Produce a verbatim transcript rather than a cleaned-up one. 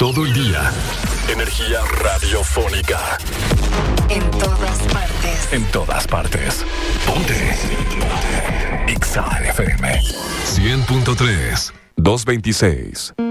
todo el día. Energía radiofónica. En todas partes. En todas partes. Ponte. Ponte. X A F M. cien punto tres. doscientos veintiséis.